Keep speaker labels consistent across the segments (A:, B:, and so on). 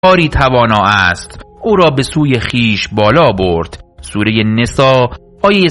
A: کاری توانا است او را به سوی خیش بالا برد. سوره نساء آیه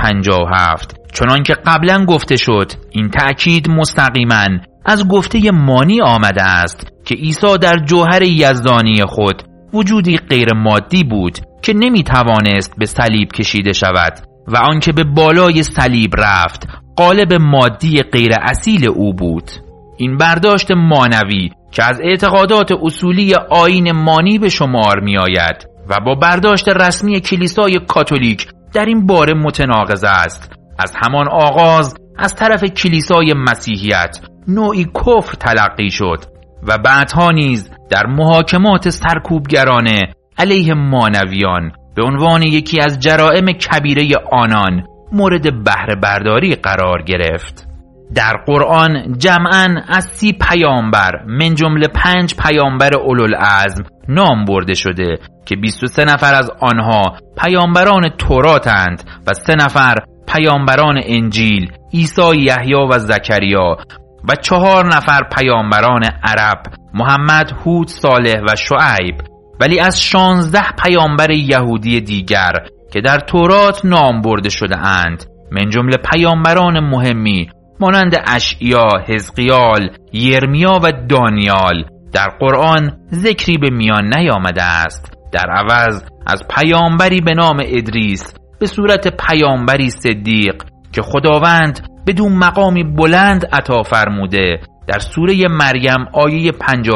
A: 157. چنان که قبلا گفته شد، این تأکید مستقیما از گفته مانی آمده است که عیسی در جوهر یزدانی خود وجودی غیر مادی بود که نمی توانست به صلیب کشیده شود و آنکه به بالای صلیب رفت قالب مادی غیر اصیل او بود. این برداشت مانوی که از اعتقادات اصولی آیین مانی به شمار می آید و با برداشت رسمی کلیسای کاتولیک در این باره متناقض است، از همان آغاز از طرف کلیسای مسیحیت نوعی کفر تلقی شد و بعدها نیز در محاکمات سرکوبگرانه علیه مانویان به عنوان یکی از جرائم کبیره آنان مورد بهره برداری قرار گرفت. در قرآن جمعاً از 30 پیامبر من جمله 5 پیامبر اولوالعزم نام برده شده که 23 نفر از آنها پیامبران توراتند و 3 نفر پیامبران انجیل، عیسی، یحیی و زکریا، و 4 نفر پیامبران عرب، محمد، هود، صالح و شعیب. ولی از 16 پیامبر یهودی دیگر که در تورات نام برده شده اند، من جمله پیامبران مهمی مانند اشعیا، حزقیال، یرمیا و دانیال، در قرآن ذکری به میان نیامده است. در عوض از پیامبری به نام ادریس به صورت پیامبری صدیق که خداوند بدون مقامی بلند عطا فرموده در سوره مریم آیه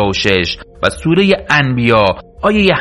A: 56 و سوره انبیا آیه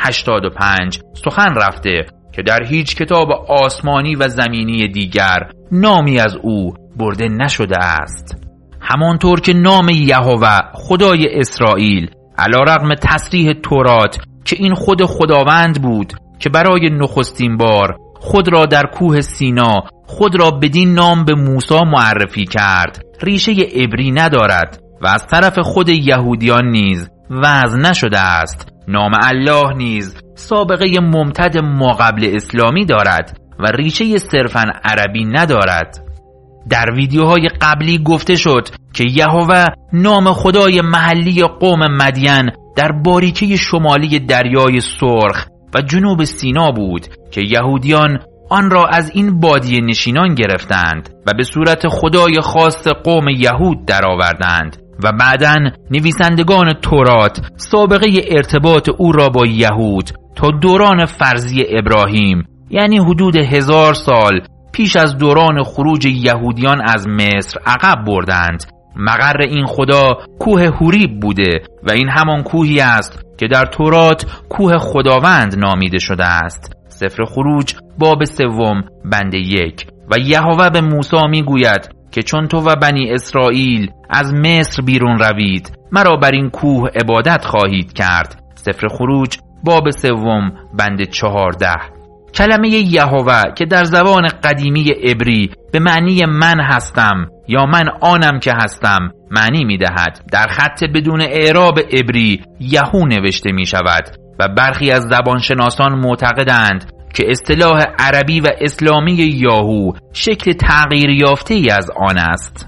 A: 85 سخن رفته که در هیچ کتاب آسمانی و زمینی دیگر نامی از او برده نشده است. همانطور که نام یهوه خدای اسرائیل علی رغم تصریح تورات که این خود خداوند بود که برای نخستین بار خود را در کوه سینا خود را بدین نام به موسی معرفی کرد، ریشه عبری ندارد و از طرف خود یهودیان نیز وضع نشده است. نام الله نیز سابقه ممتد ماقبل اسلامی دارد و ریشه صرفاً عربی ندارد. در ویدیوهای قبلی گفته شد که یهوه نام خدای محلی قوم مدین در باریکه شمالی دریای سرخ و جنوب سینا بود که یهودیان آن را از این بادیه نشینان گرفتند و به صورت خدای خاص قوم یهود درآوردند و بعداً نویسندگان تورات سابقه ارتباط او را با یهود تا دوران فرضی ابراهیم، یعنی حدود 1000 سال پیش از دوران خروج یهودیان از مصر عقب بردند. مقر این خدا کوه حوریب بوده و این همان کوهی است که در تورات کوه خداوند نامیده شده است. سفر خروج باب 3 بند 1. و یهوه به موسی میگوید که چون تو و بنی اسرائیل از مصر بیرون روید مرا بر این کوه عبادت خواهید کرد. سفر خروج باب 3 بند 14. کلمه یهوه که در زبان قدیمی عبری به معنی من هستم یا من آنم که هستم معنی می دهد. در خط بدون اعراب عبری یهو نوشته می شود و برخی از زبانشناسان معتقدند که اصطلاح عربی و اسلامی یاهو شکل تغییر یافته ای از آن است.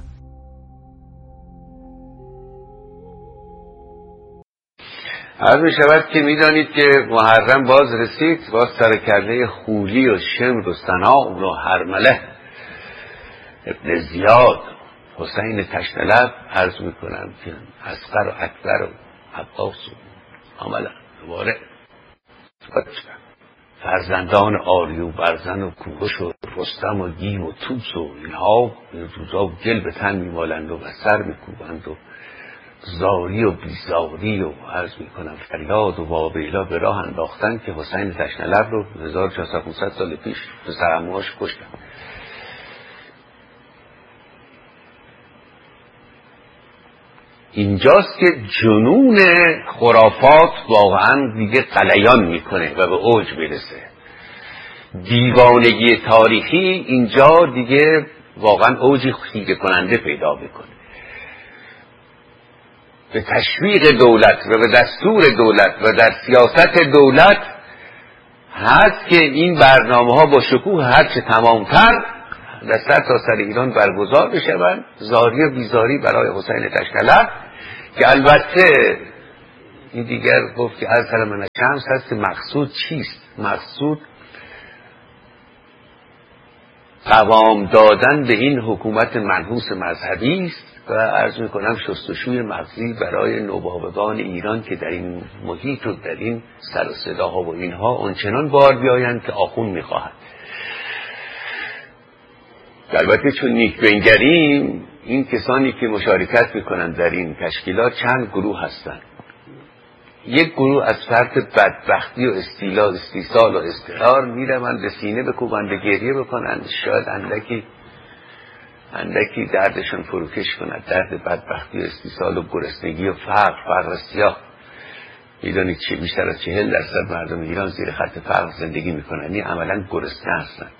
B: عرض می شود که می دانید که محرم باز رسید، باز سرکرده خولی و شمر و سنان و هرمله ابن زیاد حسین تشنلب عرض می کنم که اصغر و اکبر و عباس و عملا دوباره فرزندان آری و برزن و کوهش و رستم و گیو و توس و اینها روزا گل به تن می مالند و سر می کوبند و زاری و بیزاری و عرض می کنم فریاد و واویلا به راه انداختن که حسین تشنلب رو 1400 سال پیش به سرموهاش کشتن. اینجاست که جنون خرافات واقعا دیگه غلیان میکنه و به اوج میرسه. دیوانگی تاریخی اینجا دیگه واقعا اوجی خیره کننده پیدا میکنه. به تشویق دولت و به دستور دولت و در سیاست دولت هست که این برنامه ها با شکوه هرچه تمامتر در سرتاسر ایران برگزار بشوند. زاری و بیزاری برای حسین تشنلب که البته این دیگر گفت که از من شمس هست که مقصود چیست؟ مقصود قوام دادن به این حکومت منحوس مذهبی است و عرض میکنم شستشوی مغزی برای نوباوگان ایران که در این محیط و در این سر و صداها و اینها آنچنان بار بیایند که آخوند میخواهد. البته چون نیک بنگریم این کسانی که مشارکت میکنند در این تشکیلات چند گروه هستند. یک گروه از فرط بدبختی و استیصال و استقرار میروند به سینه بکوبند و گریه بکنند، شاید اندکی دردشون فروکش کند، درد بدبختی و استیصال و گرسنگی و فقر سیاه. میدونید چه بیشتر از 40% مردم ایران زیر خط فقر زندگی میکنند، این عملا گرسنه هستند.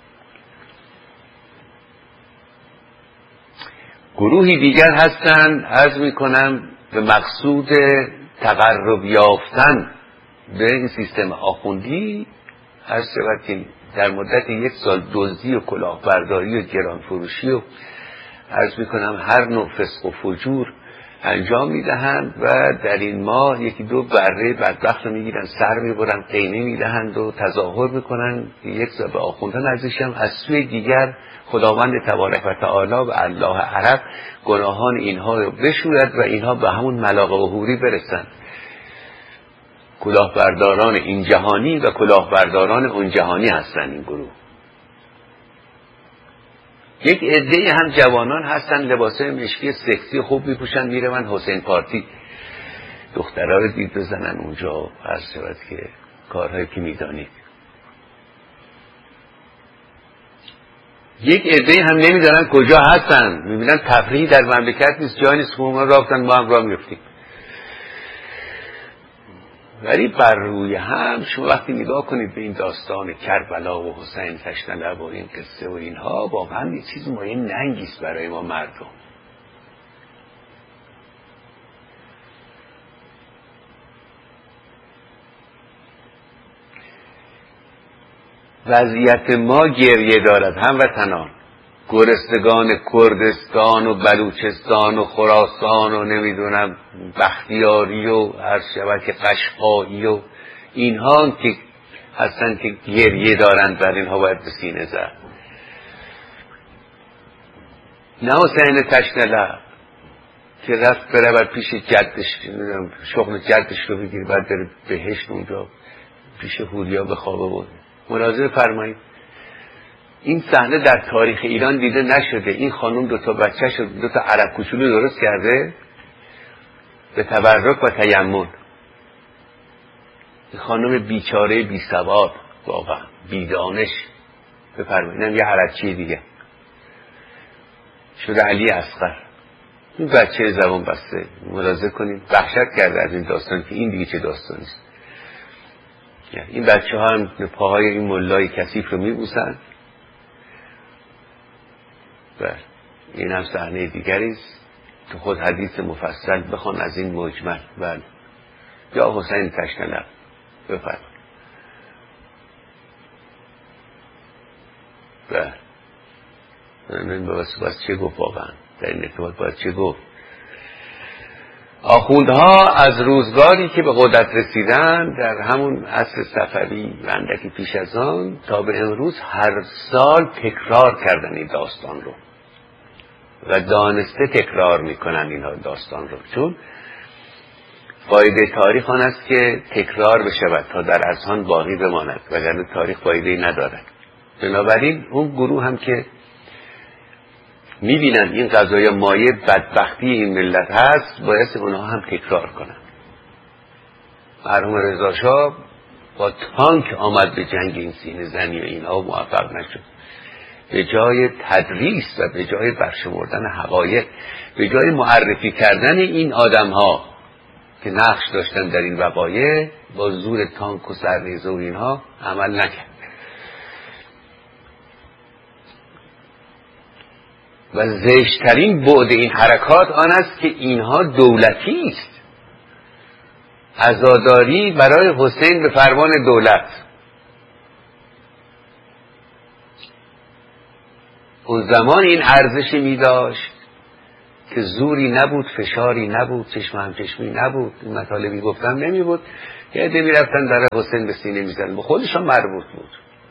B: گروهی دیگر هستند عرض میکنم به مقصود تقرب یافتن به این سیستم آخوندی، هر شود که در مدت 1 سال دزدی و کلاهبرداری و گرانفروشی و عرض میکنم هر نوع فسق و فجور انجام میدهند و در این ماه 1-2 بره بدبخت رو میگیرن، سر میبرن، قیمه میدهند و تظاهر میکنن 1 سال به آخوندن. ازش هم از سوی دیگر خداوند تبارک و تعالی و الله عرب گناهان اینها رو بشوید و اینها به همون ملاقه و حوری برسند. کلاهبرداران این جهانی و کلاهبرداران اون جهانی هستن این گروه. یک عده هم جوانان هستن لباسای مشکی سکسی خوب میپوشن، میرن حسین پارتی، دخترها رو دید بزنن اونجا، عرض شود که کارهایی که میدانید. یک عده هم نمیدانن کجا هستن، میبینن تفریحی در مملکت نیست، جایی نیست، ما رفتن ما هم راه میفتیم. ولی بر روی هم شما وقتی نگاه کنید به این داستان کربلا و حسین تشنلب و این قصه و اینها، واقعا یه چیز مایه ننگیست برای ما مردم. وضعیت ما گریه دارد هموطنان، گرستگان کردستان و بلوچستان و خراسان و نمیدونم بختیاری و هر شود که قشقایی و اینها که هستن که گریه دارند، بر اینها باید به سینه زد. نه حسین تشنلب که رفت بره پیش جدش، شغل جدش رو بگیر، بعد بره بهشت اونجا پیش حوریا بخوابه بود. ملاحظه فرمایید این صحنه در تاریخ ایران دیده نشده. این خانم 2 بچه‌ش رو 2 عرب کوچولو درست کرده به تبرک و تیمم. این خانم بیچاره بی سواد، واقعا بی دانش، بفرمایید اینم یه عربچی دیگه شده علی اصغر. این بچه زبان بسته، ملاحظه کنید وحشت کرده از این داستان که این دیگه چه داستانی است. این بچه ها هم پاهای این ملای کثیف رو میبوسن. بله این هم صحنه دیگری است که خود حدیث مفصل بخوان از این مجمل. بله یا حسین تشنلب بفرمایید. بله من باید چه گفت واقعا در این ارتباط باید چه گفت؟ آخوندها از روزگاری که به قدرت رسیدن در همون عصر صفوی و اندکی پیش از آن تا به امروز هر سال تکرار کردن این داستان رو و دانسته تکرار میکنن اینها داستان رو، چون فایده تاریخ آن است که تکرار بشود تا در اذهان باقی بماند، وگرنه تاریخ فایده‌ای ندارد. بنابراین اون گروه هم که میبینن این قضایای مایه بدبختی این ملت هست، باید اونها هم تکرار کنن. مرحوم رضا شاه با تانک آمد به جنگ این سینه زنی و اینها موفق نشد. به جای تدریس و به جای برشمردن حقایق، به جای معرفی کردن این آدم ها که نقش داشتن در این وقایع، با زور تانک و سرریزه و اینها عمل نکرد. و زشترین بعد این حرکات آن است که اینها دولتی است، عزاداری برای حسین به فرمان دولت. اون زمان این ارزش می داشت که زوری نبود، فشاری نبود، چشم همچشمی نبود، این مطالبی گفتم نمی بود. یه عده میرفتن در حسین به سینه میزنن، به خودشان مربوط بود.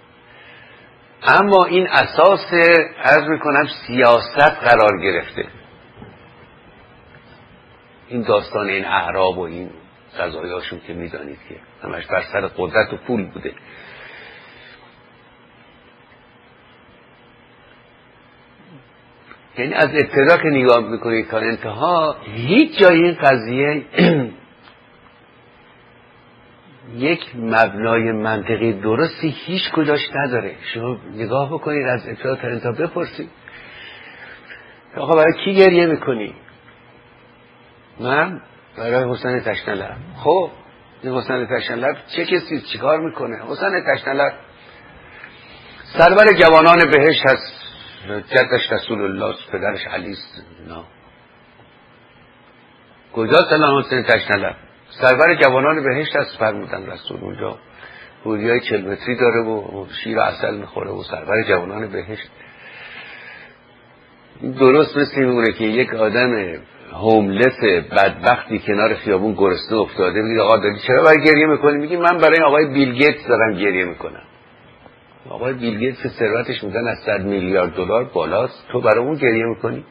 B: اما این اساس عرض میکنم سیاست قرار گرفته. این داستان این اعراب و این قضایاشون که میدانید که همش بر سر قدرت و پول بوده. یعنی از ابتدا که نگاه میکنید تا انتها هیچ جای این قضیه یک مبنای منطقی درستی هیچ کجاش نداره. شما نگاه بکنید از ابتدا تا انتها بپرسید آقا برای کی گریه میکنی؟ من برای حسین تشنه‌لب. خب این حسین تشنه‌لب چه کسی چیکار میکنه؟ حسین تشنه‌لب سرور جوانان بهشت هست، جدش رسول الله، پدرش علی است. نه کجاست الان حسین تشنه‌لب؟ سرور جوانان بهشت هست فرمودن رسول. اونجا حوریای 40 متری داره و شیر و عسل میخوره و سرور جوانان بهشت. درست مثل میمونه که یک آدم هوملس بدبختی کنار خیابون گرسنه افتاده میگه آقا داری چرا برای گریه میکنی؟ میگه من برای آقای بیل گیتس دارم گریه میکنم. آقای بیل گیتس ثروتش میگن از 100 میلیارد دلار بالاست، تو برای اون گریه میکنی؟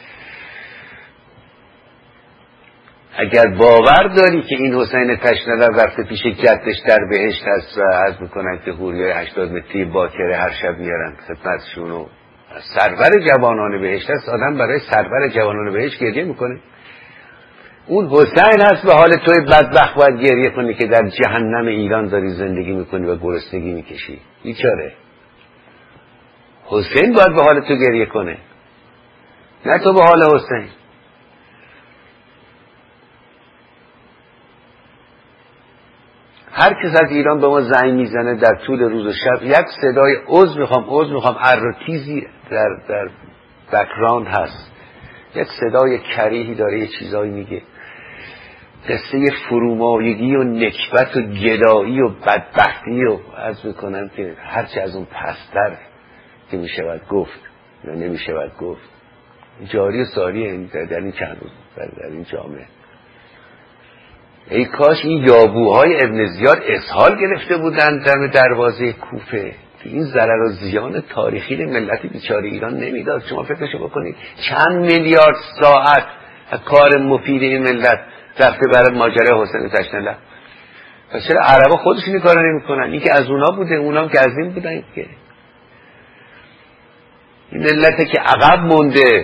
B: اگر باور داری که این حسین تشنه‌لب رفته پیش جدش در بهشت هست و عرض میکنن که حوریای 80 متری باکره هر شب میارن خدمتشون و سرور جوانان بهشت هست، آدم برای سرور جوانان بهشت گریه میکنه؟ اون حسین هست به حال توی بدبخت باید گریه کنی که در جهنم ایران داری زندگی میکنی و گرسنگی میکشی. بیچاره حسین باید به حال تو گریه کنه، نه تو به حال حسین. هر کس از ایران به ما زنگ میزنه در طول روز و شب یک صدای عذر میخوام ارتیزی در بک‌گراند هست، یک صدای کریهی داره یه چیزایی میگه، قصه فرومایگی و نکبت و گدایی و بدبختی و عرض میکنم که هرچی از اون پستر که میشود گفت یا نمیشود گفت جاری و ساری در این چند روز در این جامعه. ای کاش این یابوهای ابن زیاد اسهال گرفته بودن در دروازه کوفه که این ضرر و زیان تاریخی ملت بیچاره ایران نمیداد. شما فکرشو بکنید چند میلیارد ساعت کار مفید این ملت رفته برای ماجرای حسین تشنه‌لب. پس چرا عربا خودشون این کارو نمیکنن؟ این که از اونا بوده، اونام که از این بودن. که این ملت که عقب مونده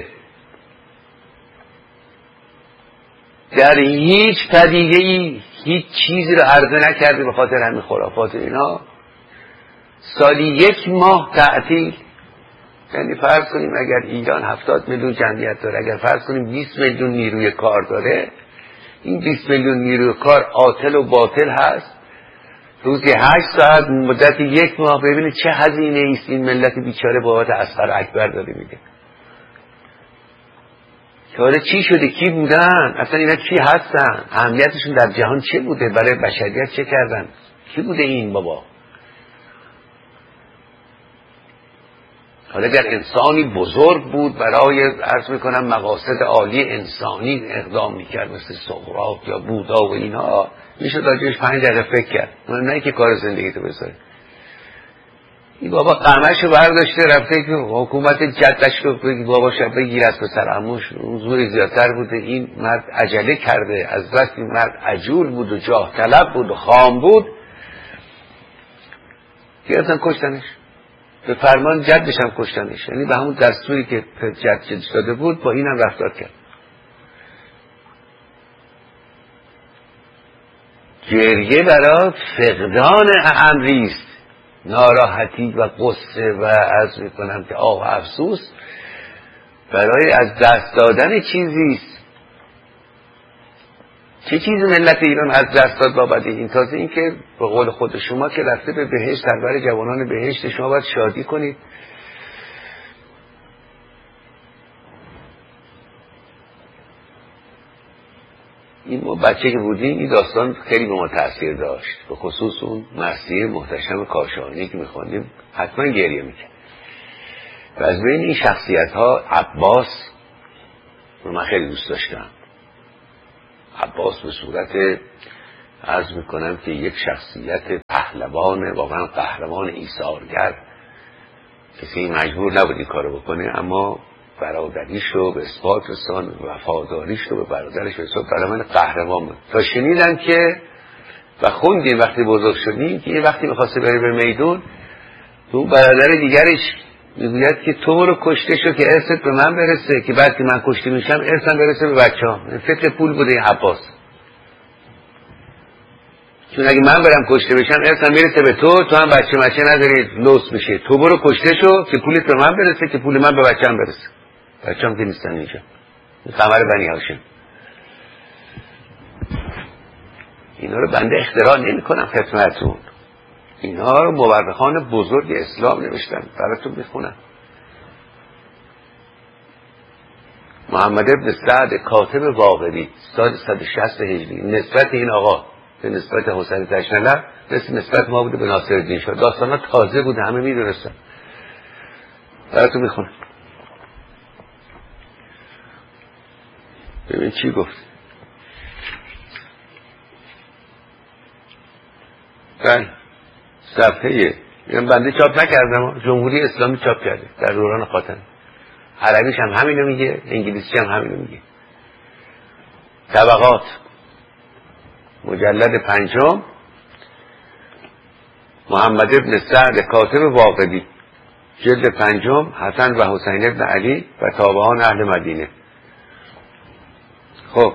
B: در هیچ پدیده‌ای هیچ چیزی رو عرضه نکرده به خاطر همین خرافات اینا. سالی 1 ماه تعطیل، یعنی فرض کنیم اگر ایران 70 میلیون جمعیت داره، اگر فرض کنیم 20 میلیون نیروی کار داره، این 20 میلیون نیروی کار عاطل و باطل هست. روزی 8 ساعت مدت 1 ماه ببینید چه هزینه ایست این ملت بیچاره بابت اصغر اکبر داره میده. حالا چی شده؟ کی بودن؟ اصلا اینا کی هستن؟ اهمیتشون در جهان چه بوده؟ برای بشریت چه کردن؟ کی بوده این بابا؟ حالا اگر انسانی بزرگ بود برای عرض میکنم مقاصد عالی انسانی اقدام میکرد مثل سقراط یا بودا و اینا، میشد راجعش 5 دقیقه فکر کرد، نه که کار زندگیتو بذاره. این بابا قمشو برداشته رفته که حکومت جدش رو بابا شب بگیر از پسر عموش، زور زیادتر بوده. این مرد عجله کرده، از بس این مرد عجول بود و جاه طلب بود و خام بود، گرفتن کشتنش، به فرمان جدش هم کشتنش. یعنی به همون دستوری که جدش داده بود با این هم رفتار کرد. گریه برای فقدان امریست، ناراحتی و قصه و عرض میکنم که آه و افسوس برای از دست دادن چیزیست. چه چیزی ملت ایران از دست داد بابت این؟ تازه این که به قول خود شما که رفته به بهشت، سرور جوانان بهشت، شما باید شادی کنید. این ما بچه که بودیم این داستان خیلی به ما تأثیر داشت، به خصوص اون مرثیه محتشم کاشانی که میخوندیم حتما گریه میکرد. و از بین این شخصیت ها عباس رو من خیلی دوست داشتم. عباس به صورت عرض میکنم که یک شخصیت پهلوان، واقعا قهرمان ایثارگر، کسی مجبور نبود این کارو بکنه، اما برادریش رو به اثبات رسان، وفاداریش رو به برادرش به اثبات، برای من قهرمان بود. تا شنیدم که و خوندیم وقتی بزرگ شدیم که یه وقتی میخواسته بره به میدون، تو برادر دیگرش میگوید که تو رو کشته شو که ارثت به من برسه، که بعد که من کشته میشم ارثم برسه به بچه‌ام. فکر پول بوده این عباس، چون اگه من برم کشته بشم ارثم میرسه به تو هم بچه نداری لوس بشه. تو برو کشته شو که پولت به من برسه که پول من به بچه‌ام برسه. بچه‌ام که نیستن اینجا. این قمر بنی هاشم. اینا رو بنده اختراع نمی کنم خدمتتون، اینا رو مورخان بزرگ اسلام نوشتن، براتون میخونم. محمد ابن سعد کاتب واقدی سال 160 هجری، نسبت این آقا به نسبت حسین تشنلر مثل نسبت ما بوده به ناصرالدین شاه. داستانا تازه بوده، همه میدونستن. براتون میخونم ببین چی گفت. بله صفحه بنده چاپ نکردم، جمهوری اسلامی چاپ کرده در دوران خاتمی. عربیش هم همینو میگه، انگلیسی هم همینو میگه. طبقات مجلد 5 محمد ابن سعد کاتب واقدی، جلد 5 حسن و حسین ابن علی و تابعان اهل مدینه. خب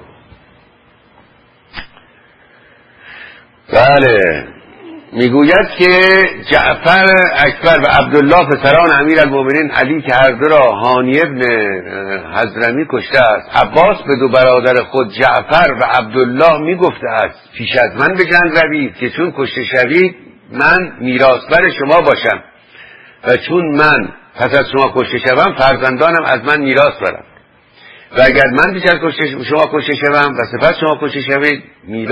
B: بله میگوید که جعفر اکبر و عبدالله پسران امیرالمومنین علی که هر دو را هانی ابن حضرمی کشته است، عباس به دو برادر خود جعفر و عبدالله میگفته است پیش از من به جنگ روید که چون کشته شوید من میراثبر شما باشم و چون من پس از شما کشته شوم فرزندانم از من میراث برند و اگر من پیش از شما کشته شوم و سپس شما کشته شوید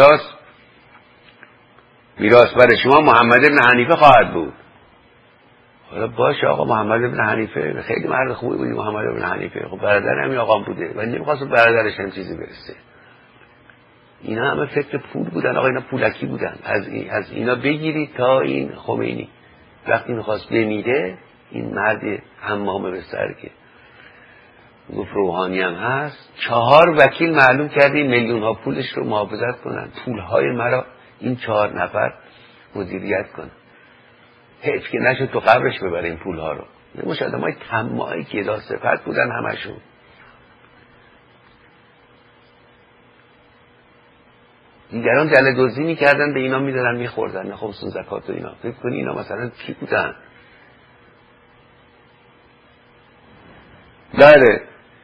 B: میراث بر شما محمد بن حنیفه خواهد بود. حالا باشه آقا، محمد بن حنیفه خیلی مرد خوبی بودی، محمد بن حنیفه خب برادر همین آقا بوده و نمیخواست برادرش هم چیزی برسه. اینا همه فکر پول بودن آقا، اینا پولکی بودن. از اینا بگیرید تا این خمینی وقتی میخواست بمیره، این مرد حمامه به سر که گفت روحانی هم هست، 4 وکیل معلوم کرده میلیون ها پولش رو محافظت کنن، پولهای مرا این 4 نفر مدیریت کنن. حیف که نشد تو قبرش ببره این پولها رو. نموش آدم های طماعی که ادا صفت بودن همشون. دیگران دل دزدی میکردن به اینا میدادن میخوردن، نه خمسون زکات و اینا. فکر کنی اینا مثلا چی بودن؟ بله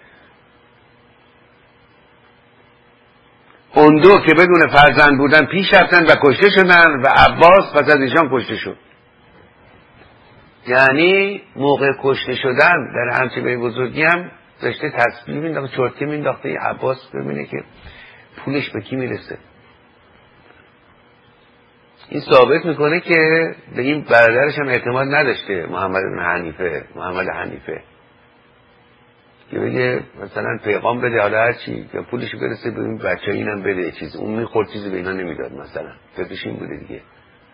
B: اون دو که بدون فرزند بودن پیش رفتن و کشته شدن و عباس پس از ایشان کشته شد. یعنی موقع کشته شدن در همچه به بزرگی هم داشته تسبیح مینداخته، چرتکه مینداخته عباس ببینه که پولش به کی میرسه. این ثابت میکنه که به این برادرش هم اعتماد نداشته محمد حنیفه که بگه مثلا پیغام بده حالا هرچی یا پولش برسه به این بچه اینم بده چیز، اون میخورد چیزی به اینا نمیداد مثلا. فکرش این بوده دیگه.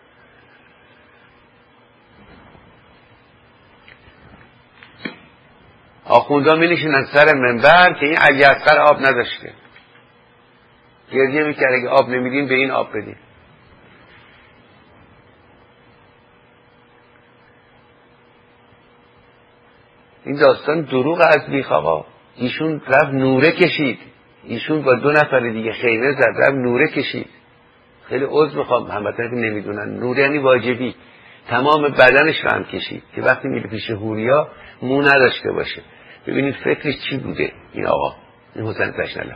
B: آخوندها می نشینن سر منبر که این علی اصغر آب نداشته، گریه میکرد اگه آب نمیدین به این آب بدین. این داستان دروغ از بیخ آقا. ایشون رفت نوره کشید، ایشون با 2 نفر دیگه خیمه زد رفت نوره کشید. خیلی عذر میخوام هموطنان که نمیدونن نوره یعنی واجبی، تمام بدنش رو هم کشید که وقتی میره پیش حوریا مو نداشته باشه. ببینید فکرش چی بوده این آقا، این حسین تشنلر.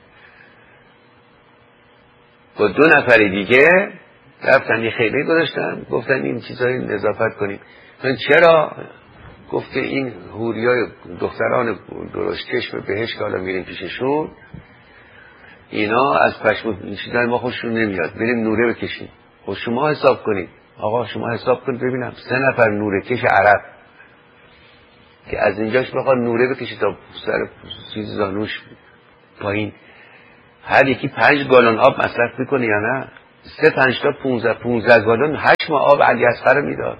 B: با 2 نفر دیگه رفتن یه خیمه گذاشتن، گفتن این چیزایی نظافت کنیم. من چرا؟ گفته این حوریای دختران درشت چشم بهش که حالا میریم پیششون، اینا از پشم این چیزای ما خوششون نمیاد، بریم نوره بکشیم. خب شما حساب کنید آقا، شما حساب کنید ببینم 3 نفر نوره کش عرب که از اینجاش بخواد نوره بکشه تا سر چیز زانوش پایین. هر یکی 5 گالون آب مصرف میکنه یا نه؟ 3 5 تا 15 گالون 8 ماه آب علی اصغر میداد.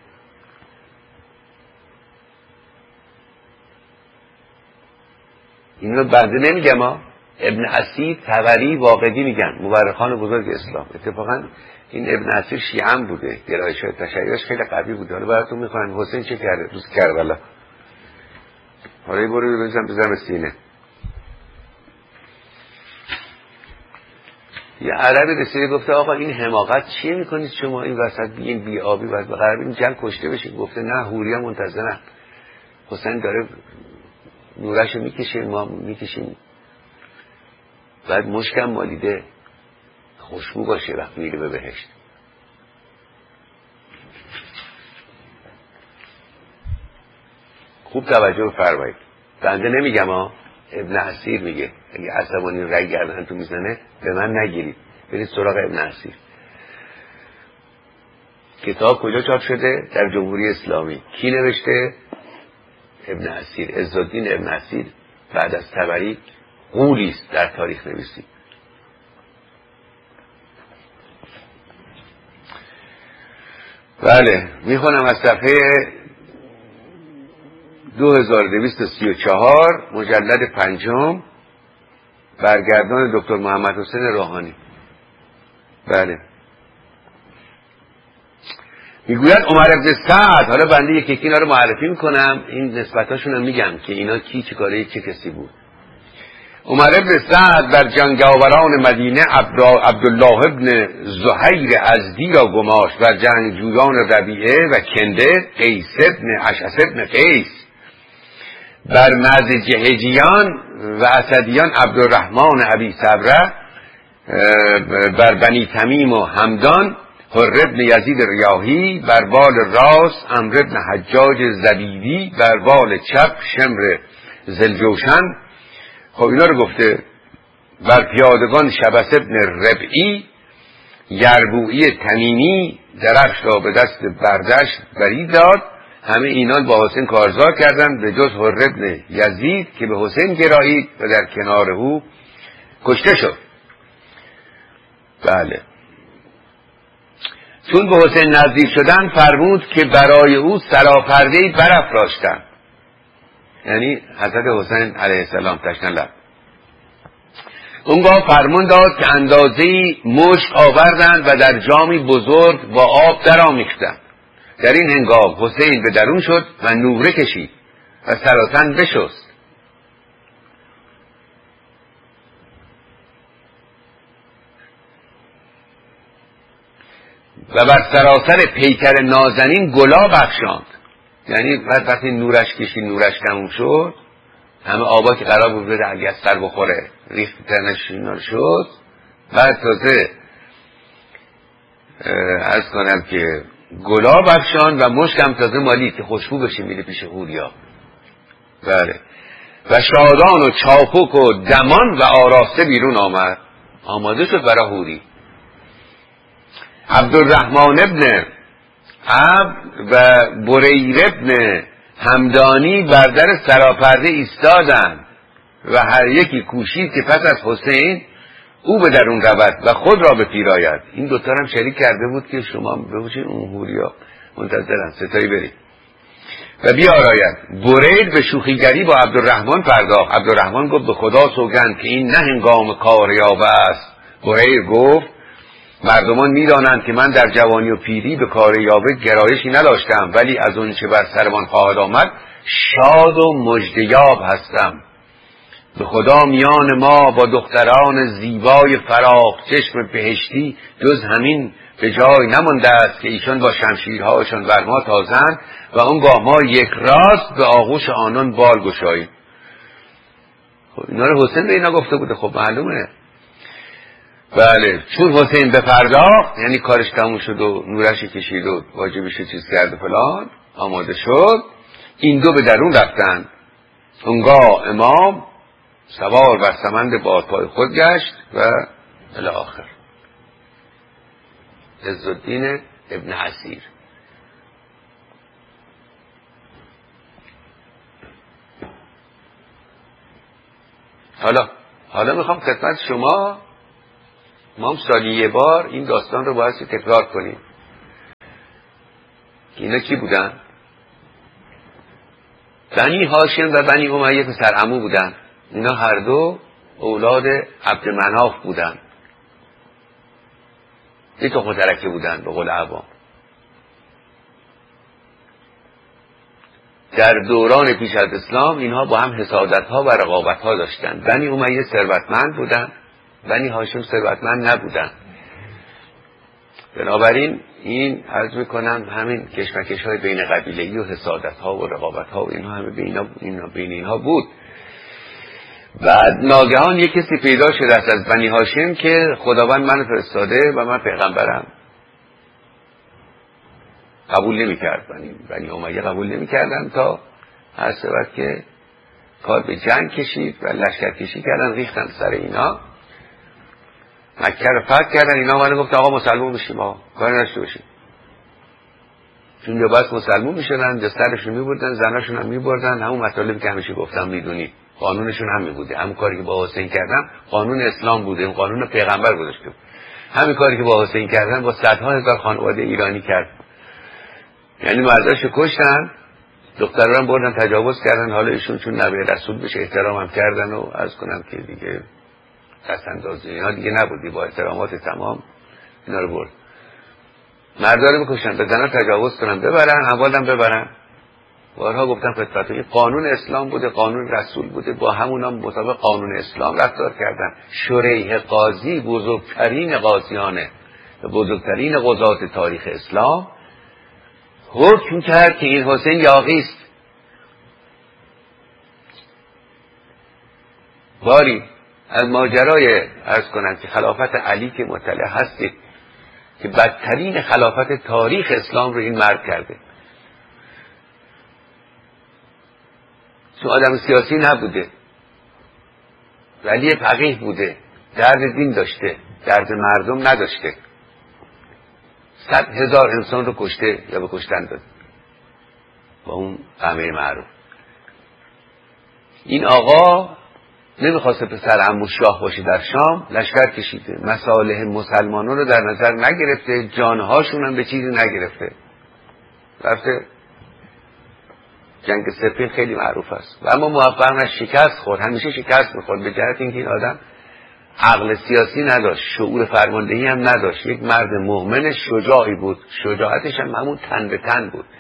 B: اینو بنده نمیگم ها، ابن اسیر، طبری، واقدی میگن، مورخان بزرگ اسلام. اتفاقا این ابن اسیر شیعه هم بوده، گرایش‌های تشیعش خیلی قوی بوده. حالا براتون میخوام حسین چه کرده روز کربلا. حالا برو بزنم سینه. یه عربی رسیده گفته آقا این حماقت چیه میکنید شما این وسط این بی آبی و قرار این جنگ کشته بشه؟ گفته نه، حوریا منتظرن، حسین داره نورش میکشه، ما میکشیم. بعد مشکم مالیده خوشبو باشه وقت میره به بهشت. خوب توجه بفرمایید، بنده نمیگم ها، ابن اسیر میگه. اگه عصبانی رای گردن تو میزنه به من نگیرید، برید سراغ ابن اسیر. کتاب کجا چاپ شده؟ در جمهوری اسلامی. کی نوشته؟ ابن اسیر، عزالدین ابن اسیر. بعد از طبری غولیست در تاریخ نویسی. بله، میخونم از صفحه 2234 مجلد 5 برگردان دکتر محمد حسین روحانی. بله، میگوید عمر بن سعد، حالا بنده یکی اینا رو معرفی میکنم، این نسبتاشون رو میگم که اینا کی چه کاره چه کسی بود. عمر بن سعد در جنگاوران مدینه عبدالله ابن زهیر ازدی را گماشت، بر جنگجویان ربیعه و کنده قیس ابن اشعث ابن قیس، بر مرز جهجیان و اسدیان عبدالرحمن ابی صبره، بر بنی تمیم و همدان حر ابن یزید ریاحی، بر بال راست عمرو ابن حجاج زبیدی، بر بال چپ شمر زلجوشن. خب اینا رو گفته. بر پیادگان شبس ابن ربعی، یربوعی تمیمی درفش را به دست بردش برید داد. همه اینان با حسین کارزار کردند به جز حر ابن یزید که به حسین گرایید و در کنار او کشته شد. بله، چون به حسین نزدیک شدن فرمود که برای او سراپرده‌ای برافراشتند، یعنی حضرت حسین علیه السلام تشنه لب. اونگاه فرمون داد که اندازه‌ای مشک آوردند و در جامی بزرگ با آب در آمیختند. در این هنگام حسین به درون شد و نوره کشید و سراسر بشست. و بر سراسر پیکر نازنین گلاب افشاند. یعنی وقتی نورش کشید، نورش تموم شد، همه آبا که قرار بود بده اگه از سر بخوره ریخت تنش اینا شد. بعد تازه عرض کنم که گلاب افشاند و مشکم تازه مالی که خوشبو بشه میره پیش حوریا. بله، و شادان و چاپک و دمان و آراسته بیرون آمد، آماده شد برای حوری. عبدالرحمن ابن عبد و بریر ابن همدانی بر در سراپرده ایستادند و هر یکی کوشید که پس از حسین او به درون رود و خود را بپیراید. این دوتا هم شریک کرده بود که شما ببوشین اون حوریا منتظرن ستایی برید و بیاراید. بریر به شوخیگری با عبدالرحمن پرداخت. عبدالرحمن گفت به خدا سوگند که این نه هنگام کاریابه است. بریر گفت مردمان میدانند که من در جوانی و پیری به کار یاوه گرایشی نداشتم، ولی از اون چه بر سرمان خواهد آمد شاد و مژده‌یاب هستم. به خدا میان ما با دختران زیبای فراخ چشم بهشتی جز همین به جای نمانده است که ایشان با شمشیرهاشان بر ما تازند و اونگاه ما یک راست به آغوش آنان بال گشاییم. خب اینا رو حسین به اینا گفته بوده، خب معلومه. بله، چون حسین بپرداخت یعنی کارش تموم شد و نورش کشید و واجبش چیز کرد و فلان آماده شد، این دو به درون رفتند. اونگاه امام سوار بر سمند بادپای خود گشت و الی آخر. عزالدین ابن اسیر. حالا میخوام خدمت شما، ما هم سالی یه بار این داستان رو باید تکرار کنیم. اینا کی بودن؟ بنی هاشم و بنی امیه پسر عمو بودن. اینا هر دو اولاد عبدمناف بودن، یه تخم ترکه بودن به قول عوام. در دوران پیش از اسلام اینها با هم حسادت ها و رقابت ها داشتن. بنی امیه ثروتمند بودن، بنی هاشم ثروتمند نبودن. بنابراین این عرض میکنم همین کشمکش های بین قبیله‌ای و حسادت ها و رقابت ها و اینها همه بین اینها بود. بعد ناگهان یک کسی پیدا شده است از بنی هاشم که خداوند من فرستاده و من پیغمبرم. قبول نمی کرد. بنی امیه قبول نمی کردن تا هر سبت که کار به جنگ کشید و لشکر کشی کردن، ریختن سر اینا، مکه رو فتح کردن. اینا اومدن گفت آقا مسلمون بشیم، آقا کار نشته باشیم. چون یا باید مسلمون میشدن، دسترشون میبردن، زناشون هم میبردن. همون مطالبی که همیشه گفتم میدونی، قانونشون هم میبوده. همون کاری که با حسین کردن قانون اسلام بوده، اون قانون پیغمبر گذاشته. همین کاری که با حسین کردن با صدها هزار خانواده ایرانی کرد. یعنی مرداشو کشتن، دخترها هم بردن تجاوز کردن. حالا ایشون چون نبی رسول بشه احترام هم کردن و عرض کنم که دیگه دست اندازی اینا دیگه نبودی، با احترامات تمام اینا رو برد. مردا رو بکشن، به زنها تجاوز کنن، ببرن، اموالم ببرن. بارها گفتم خدمتتون این قانون اسلام بوده، قانون رسول بوده، با همونا مطابق قانون اسلام رفتار کردن. شریح قاضی بزرگترین قاضیانه و بزرگترین قضات تاریخ اسلام حکم کرد که این حسین یاغی است. باری از ماجرای عرض کنم که خلافت علی که مطلع هستید که بدترین خلافت تاریخ اسلام رو این مرد کرده. چون آدم سیاسی نبوده، ولی فقیه بوده، درد دین داشته، درد مردم نداشته. 100,000 انسان رو کشته یا به کشتن داد با اون قمه معروف. این آقا نمیخواسته پسر عمو شاه باشه در شام، لشکر کشیده، مصالح مسلمانان رو در نظر نگرفته، جانهاشون هم به چیزی نگرفته، رفته. جنگ سپین خیلی معروف است و اما موفق نشد، شکست خورد، همیشه شکست میخورد، به جهت اینکه این آدم عقل سیاسی نداشت، شعور فرماندهی هم نداشت. یک مرد مؤمن شجاعی بود، شجاعتش هم همون تن به تن بود.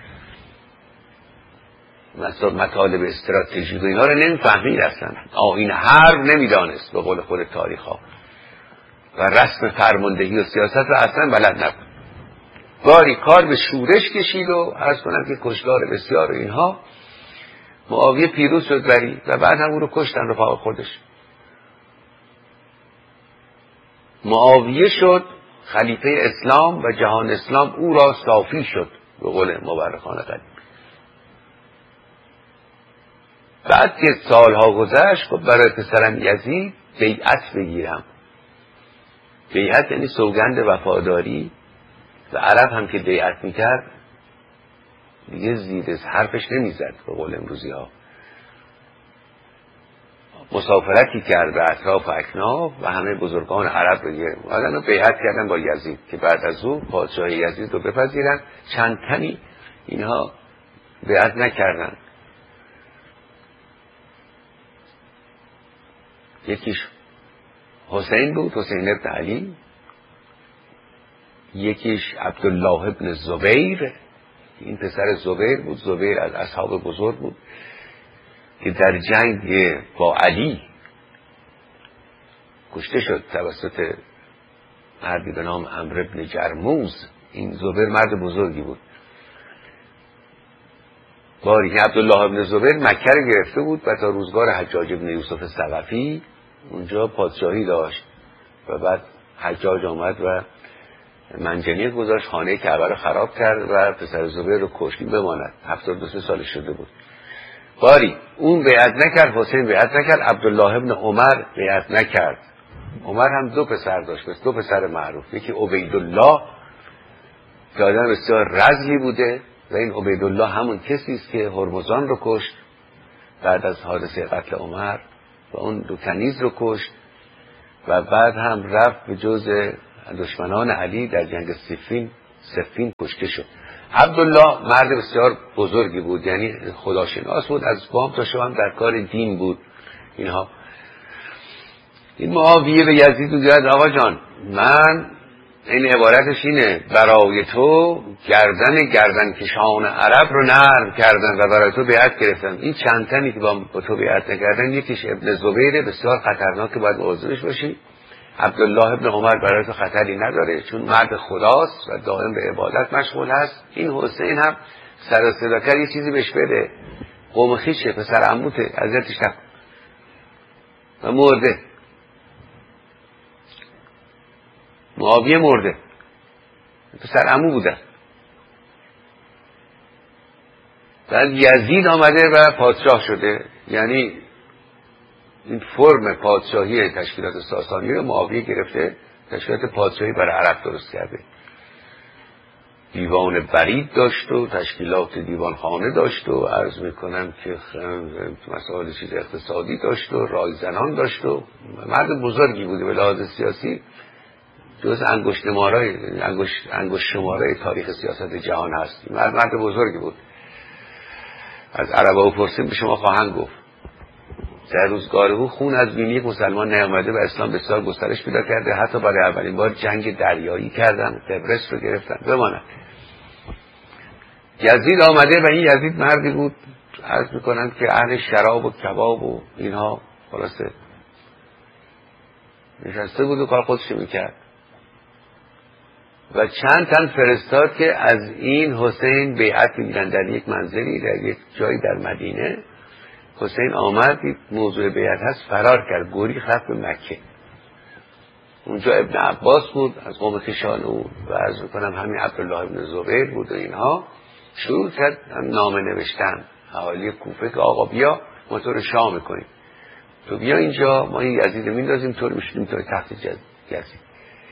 B: مطالب استراتژیک و اینا رو نمیفهمید اصلا، آیین حرب نمیدانست به قول خود تاریخ ها، و رسم فرماندهی و سیاست رو اصلا بلد نبود. باری کار به شورش کشید و عرض کنم که کشتار بسیار و اینها. معاویه پیروز شد بری و بعد هم او رو کشتن رفاق خودش. معاویه شد خلیفه اسلام و جهان اسلام او را صافی شد به قول مورخان قدیم. بعد که سالها گذشت خب برای پسرم یزید بیعت بگیرم. بیعت یعنی سوگند وفاداری، و عرب هم که بیعت میکرد دیگه زیر حرفش نمیزد به قول امروزی ها. مسافرتی کرد به اطراف اکناف و همه بزرگان عرب رو بیعت کردن با یزید که بعد از او پادشاه یزید رو بپذیرن. چند تنی اینها بیعت نکردن. یکیش حسین بود، حسین ابن علی. یکیش عبدالله ابن زبیر، این پسر زبیر بود. زبیر از اصحاب بزرگ بود که در جنگ با علی کشته شد توسط مردی به نام عمرو ابن جرموز. این زبیر مرد بزرگی بود. باری عبدالله ابن زبیر مکه رو گرفته بود و تا روزگار حجاج ابن یوسف ثقفی اونجا پادشاهی داشت و بعد حجاج آمد و منجنیق گذاشت، خانه کعبه رو خراب کرد و پسر زبیر رو کشت بماند. 72 سالش شده بود. باری اون بیعت نکرد، حسین بیعت نکرد، عبدالله ابن عمر بیعت نکرد. عمر هم دو پسر داشت، بس دو پسر معروف. یکی عبیدالله که آدم بسیار رذلی بوده و این عبیدالله همون کسی است که هرمزان رو کشت بعد از حادثه قتل عمر و اون 2 کنیز رو کشت و بعد هم رفت به جزء دشمنان علی در جنگ صفین کشته شد. عبدالله مرد بسیار بزرگی بود، یعنی خداشناس بود، از بام تا شام در کار دین بود. اینها این معاویه به یزید میگوید آقا جان، من این عبارتش اینه، برای تو گردن کشان عرب رو نرم کردن و برای تو بیعت گرفتن. این چند تنی که با تو بیعت نکردن، یکیش ابن زبیره، بسیار خطرناک، باید مواظبش باشی. عبدالله ابن عمر برای تو خطری نداره چون مرد خداست و دائم به عبادت مشغول هست. این حسین هم سر و صدا کرد، یه چیزی بهش بده، قوم خویشه، پسر عموته، اذیتش نکن. و مرده، معاویه مرده، پسر عمو بودن. بعد یزید آمده و پادشاه شده، یعنی این فرم پادشاهی تشکیلات ساسانی رو معاویه گرفته، تشکیلات پادشاهی برای عرب درست کرده. دیوان برید داشت و تشکیلات دیوان خانه داشت و عرض میکنم که مسائل چیز اقتصادی داشت و رایزنان داشت و مرد بزرگی بوده به لحاظ سیاسی، جز انگشت شماره تاریخ سیاست جهان هست. مرد بزرگی بود. از عربا و پرسیم به شما خواهند گفت در روزگار او خون از بینی یک مسلمان نیامده و اسلام بسیار گسترش پیدا کرده، حتی برای اولین بار جنگ دریایی کردن، قبرس رو گرفتن. بماند یزید آمده و این یزید مردی بود عرض میکنن که اهل شراب و کباب و اینها خلاصه نشسته بود و کار خودش میکرد و چند تن فرستاد که از این حسین بیعت میگیرن در یک منزلی در یک جایی در مدینه. حسین آمد، موضوع بیعت هست، فرار کرد، گریخت رفت به مکه. اونجا ابن عباس بود از قوم خویشان او و عرض میکنم همین عبدالله ابن زبیر بود و اینها. شروع کرد نامه نوشتن اهالی کوفه که آقا بیا ما تو رو شاه میکنیم، تو بیا اینجا، ما این یزید رو میندازیم، تو رو میشونیم تو تخت یزید.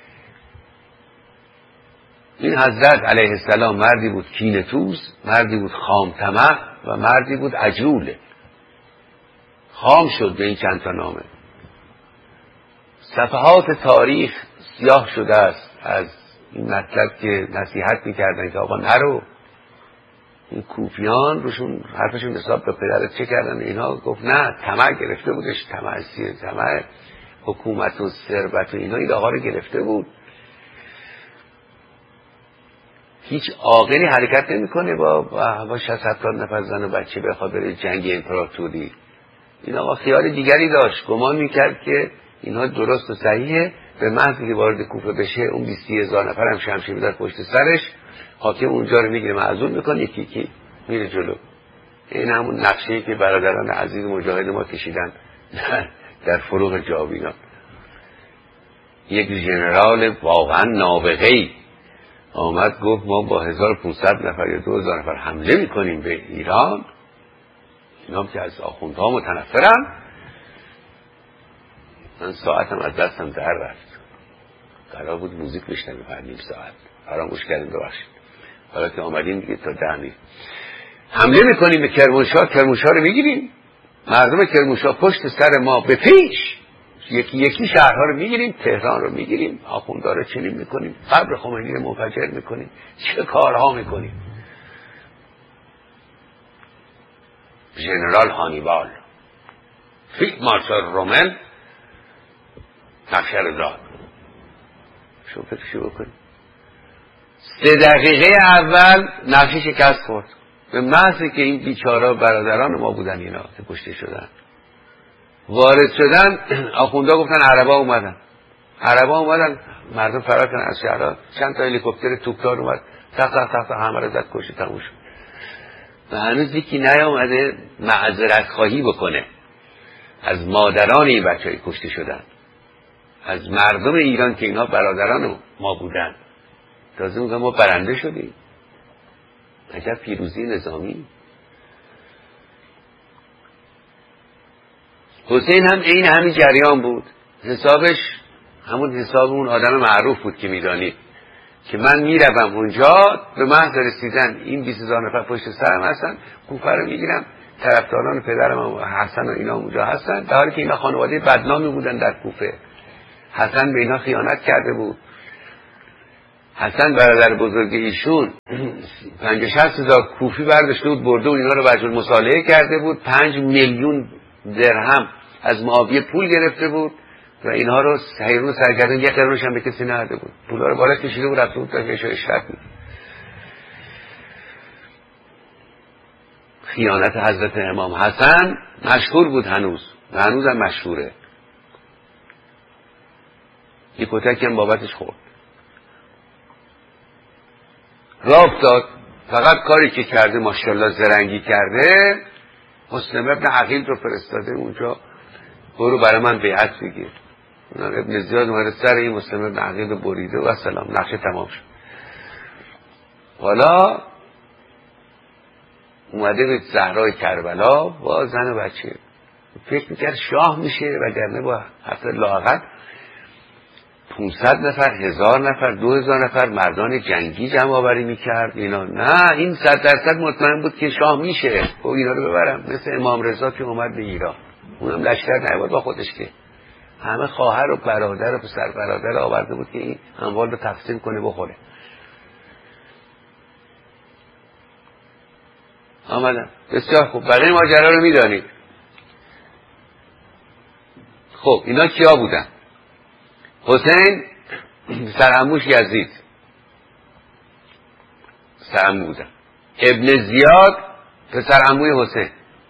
B: این حضرت علیه السلام مردی بود کینه‌توز، مردی بود خام طمع و مردی بود عجول. خام شد به این چند تا نامه. صفحات تاریخ سیاه شده است از این مطلب که نصیحت میکردن که آقا نرو. این کوفیان روشون حرفشون حساب به پدرت چه کردن، اینها گفت نه، طمع گرفته بودش، طمع حکومت و ثروت و اینا این آقا رو گرفته بود. هیچ عاقلی حرکت نمیکنه با 60-70 نفر زن و بچه بخواد بره جنگ امپراتوری. این آقا خیال دیگری داشت، گمان میکرد که اینها درست و صحیحه، به محض که وارد کوفه بشه اون 20,000 نفر هم شمشیر می‌زنن پشت سرش، حاکم اونجا رو میگیره معزول میکنه، یکی میره جلو. این همون نقشه‌ای که برادران عزیز مجاهد ما کشیدن در فروغ جاویدان. یک ژنرال واقعا نابغه‌ای آمد گفت ما با 1500 نفر یا 2000 نفر حمله میکنیم به ایران. اینا که از آخوندها متنفرن. من ساعتم از دستم در رفت، قرار بود موزیک بشنویم بعد نیم ساعت، فراموش کردیم، ببخشید. حالا که آمدیم دیگه تا 10 حمله میکنیم به کرمانشاه رو میگیریم، مردم کرمانشاه پشت سر ما به پیش، یکی شهرها رو میگیریم، تهران رو میگیریم، آخوندها رو چنین میکنیم، قبر خمینی رو منفجر میکنیم، چه کارها میکنیم. ژنرال هانیبال فیلد مارشال رومل نقشه رو داد. شو فکرشو بکنیم 3 دقیقه اول نقشه شکست خورد، به محضی که این بیچارا برادران ما بودن اینا که کشته شدن، وارد شدن آخوندا گفتن عربا اومدن، مردم فرار کردن از شهرها. چند تا هلیکوپتر توپدار اومد، تق همه رو زد، کشته تموم شد. و هنوز یکی نیامده معذرت خواهی بکنه از مادران این بچه‌ای کشته شدن، از مردم ایران که اینا برادران ما بودن. تازه میگم ما برنده شدیم. عجب پیروزی نظامی. حسین هم این همین جریان بود. حسابش همون حساب اون آدم معروف بود که میدانید که من میروم اونجا، به محض رسیدن این 20,000 نفر پشت سرم هستن، کوفه رو میگیرم، طرفداران پدرم حسن و اینا اونجا هستن، در حالی که اینا خانواده بدنامی بودن در کوفه. حسن به اینا خیانت کرده بود. حسن برادر بزرگ ایشون 50-60 هزار کوفی برداشته بود برده و اینا رو وجه المصالحه کرده بود. 5 میلیون درهم از معاویه پول گرفته بود و اینها رو حیرون سرگردان 1 قرونش هم به کسی نداده بود. پولا رو بالا کشیده بود رفته بود تا اشرت بود. خیانت حضرت امام حسن مشهور بود هنوز و هنوزم مشهوره. یک کتکی هم بابتش خورد. راه افتاد. فقط کاری که کرده ماشاءالله زرنگی کرده، مسلم ابن عقیل رو فرستاده اونجا برو برای من بیعت بگیر. ابن زیاد اومده سر این مسلم ابن عقیل رو بریده و سلام، نقشه تمام شد. حالا اومده به صحرای کربلا با زن و بچه، فکر میکرد شاه میشه، وگرنه با حتی لااقل 500 نفر 1000 نفر 2000 نفر مردان جنگی جمع آوری میکرد اینا. نه، این 100% مطمئن بود که شاه میشه و اینا رو ببرم، مثل امام رضا که اومد به ایران، اونم لشکر نیاورد با خودش، که همه خواهر و برادر و پسر برادر آورده بود که این اموال رو تقسیم کنه بخوره. آمدن. بسیار خوب، بقیه ماجرا رو میدانید. خب اینا کیا بودن؟ حسین سرعموش یزید سرعمو بودن. ابن زیاد پسرعموی حسین.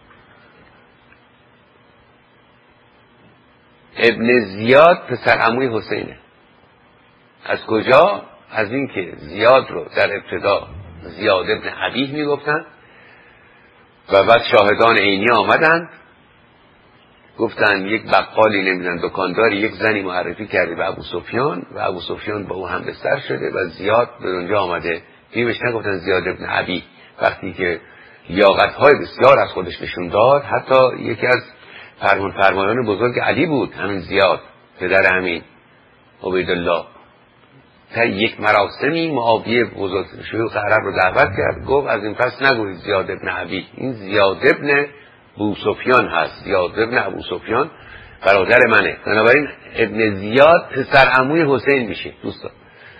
B: ابن زیاد پسرعموی حسینه. از کجا؟ از این که زیاد رو در ابتدا زیاد ابن حبیب میگفتن و بعد شاهدان عینی آمدند گفتن یک بقالی نمیدن دکانداری یک زنی معرفی کرده به ابو سفیان و ابو سفیان با او هم بستر شده و زیاد به اونجا آمده. دیمش نگفتن زیاد ابن عبی، وقتی که لیاقت‌های بسیار از خودش نشون داد، حتی یکی از فرمانان بزرگ علی بود همین زیاد پدر همین عبیدالله. تا یک مراسمی معاویه بزرگ شیوخ عرب رو دعوت کرد، گفت از این پس نگوید زیاد ابن عبی، این زیاد ابن ابو سفیان هست، زیاد ابن ابو سفیان برادر منه. بنابراین ابن زیاد پسر عموی حسین میشه. دوستان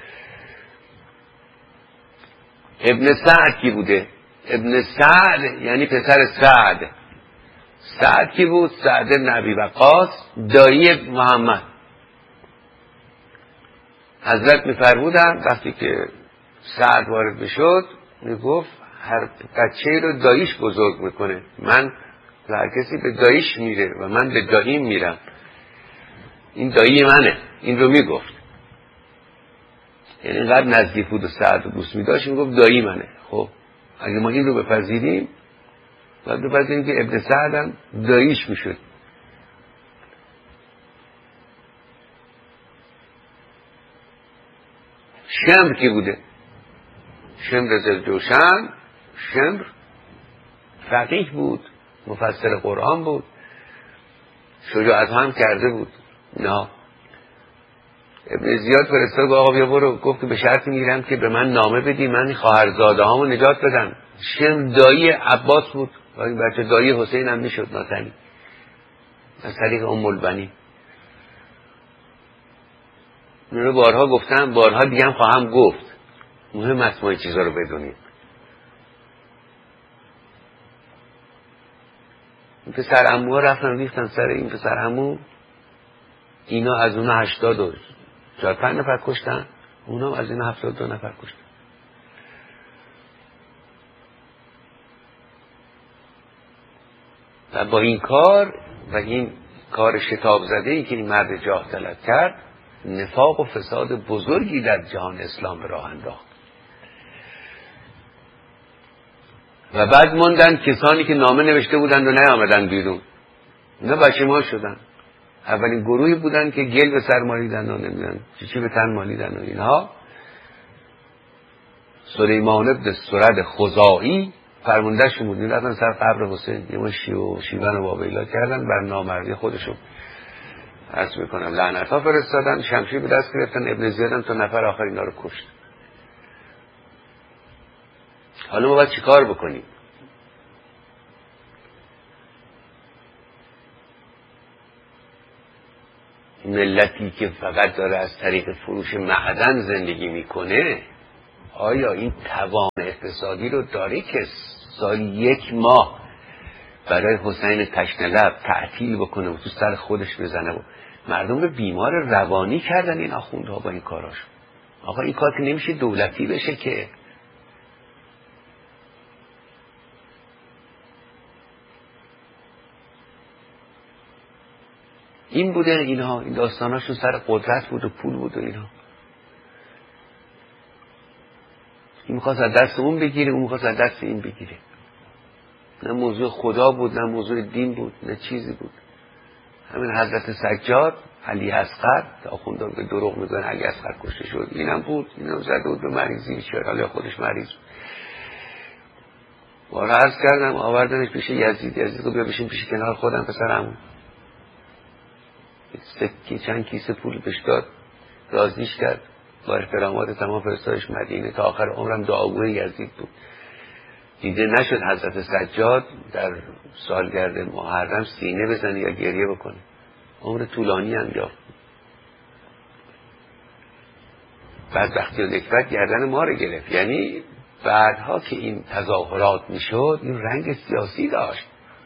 B: ابن سعد کی بوده؟ ابن سعد یعنی پسر سعد. سعد کی بود؟ سعد ابن ابی وقاص دایی محمد. حضرت میفرمودن وقتی که سعد وارد بشد میگفت هر بچه رو داییش بزرگ میکنه، من و هر کسی به داییش میره و من به داییم میرم، این دایی منه. این رو میگفت، یعنی اینقدر نزدیک بود و سعد و دوست میداشت، میگفت دایی منه. خب اگه ما این رو بپذیریم باید بپذیریم که ابن سعد هم داییش میشد. شمر کی بوده؟ شمر زلجوشن. شمر فقیه بود، مفسر قرآن بود، شجاعت هم کرده بود. نه ابن زیاد فرستاد گفت آقا بیا برو، گفت که به شرطی میگیرم که به من نامه بدی من خواهرزاده هامو نجات بدم. شمر دایی عباس بود و این بچه دایی حسین هم میشد ناتنی از طریق ام البنی. من رو بارها گفتم، بارها دیگه هم خواهم گفت، مهم است ما این چیزا رو بدونیم. این پسر عمو ها رفتن ریختن سر این پسر عمو، اینا از اونا 84 نفر کشتن، اونا از اینا 72 نفر کشتن. و با این کار و این کار شتاب زده ای که این مرد جاه طلب کرد، نفاق و فساد بزرگی در جهان اسلام به راه انداخت. و بعد موندن کسانی که نامه نوشته بودند و نیامدن بیرون، اینا بچه ما شدن. اولین گروهی بودن که گل به سر مالیدن و نمیدن چی به تن مالیدن و اینها. سلیمان ابن سرد خزاعی فرماندهشون بود، رفتن سر قبر حسین یه ما شیون و بابیلا کردن، بر نامردی خودشون عرض میکنم لعنت‌ها فرستادن، شمشیر به دست گرفتن. ابن زیادم تا نفر آخر اینا رو کشت. حالا ما باید چی کار بکنیم؟ ملتی که فقط داره از طریق فروش معدن زندگی میکنه آیا این توان اقتصادی رو داره که سالی 1 ماه برای حسین تشنه‌لب تعطیل بکنه و تو سر خودش بزنه و مردم رو بیمار روانی کردن این آخوندها با این کاراشون. آقا این کار که نمیشه دولتی بشه که. این بوده اینها، این داستاناشون سر قدرت بود و پول بود و اینها. این میخواست از دست اون بگیره، اون میخواست از دست این بگیره. نه موضوع خدا بود، نه موضوع دین بود، نه چیزی بود. همین حضرت سجاد، علی اصغر، آخونده به دروغ میگن علی اصغر کشته شد، اینم بود، اینم زده بود به مریضی، چرا خودش مریض بود. بارا عرض کردم آوردنش پیش یزید، یزید رو بیا بشین پیش کنار خودم پسرم. چند کیسه پول بهش داد، راضیش کرد، با احترامات تمام فرستادش مدینه. تا آخر عمرم دعاگوی یزید بود. دیده نشد حضرت سجاد در سالگرد محرم سینه بزنه یا گریه بکنه. عمر طولانی انجام. بعد وقتی نکبت گردن ما رو گرفت. یعنی بعدها که این تظاهرات میشد این رنگ سیاسی داشت.